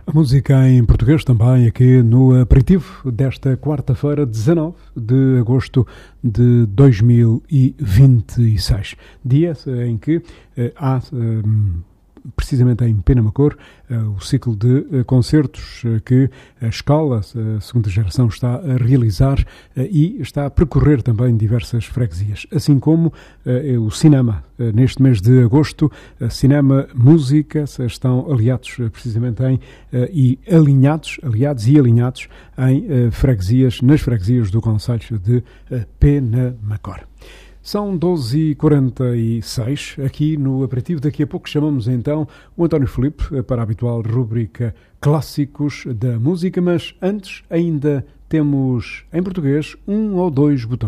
A música em português também aqui no aperitivo desta quarta-feira, 19 de agosto de 2026. Dia em que há, precisamente em Penamacor, o ciclo de concertos que a escola, a segunda geração, está a realizar e está a percorrer também diversas freguesias. Assim como o cinema, neste mês de agosto, cinema, música, estão aliados precisamente aliados e alinhados em freguesias, nas freguesias do concelho de Penamacor. São 12h46 aqui no aperitivo. Daqui a pouco chamamos então o António Filipe para a habitual rúbrica Clássicos da Música, mas antes ainda temos em português um ou dois botões.